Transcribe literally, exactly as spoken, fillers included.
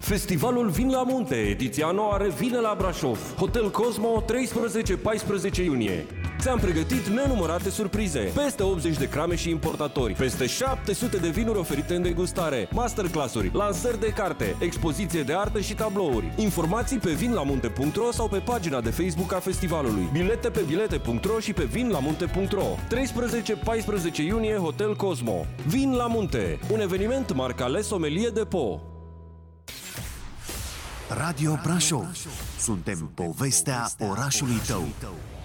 Festivalul Vin la Munte, ediția nouă revine la Brașov. Hotel Cosmo, treisprezece paisprezece iunie. Ți-am pregătit nenumărate surprize, peste optzeci de crame și importatori, peste șapte sute de vinuri oferite în degustare, masterclass-uri, lansări de carte, expoziție de artă și tablouri. Informații pe vinlamunte punct ro sau pe pagina de Facebook a festivalului. Bilete pe bilete punct ro și pe vinlamunte punct ro. treisprezece paisprezece iunie, Hotel Cosmo. Vin la Munte, un eveniment marca Le Sommelier Depot. Radio Brașov. Suntem povestea orașului tău.